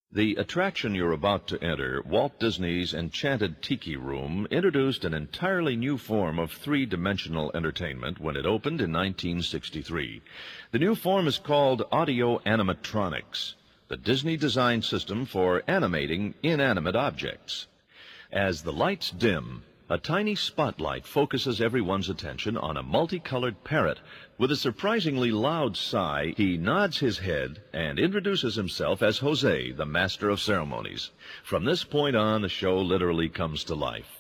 The attraction you're about to enter, Walt Disney's Enchanted Tiki Room, introduced an entirely new form of three-dimensional entertainment when it opened in 1963. The new form is called audio animatronics, the Disney design system for animating inanimate objects. As the lights dim, a tiny spotlight focuses everyone's attention on a multicolored parrot. With a surprisingly loud sigh, he nods his head and introduces himself as Jose, the master of ceremonies. From this point on, the show literally comes to life.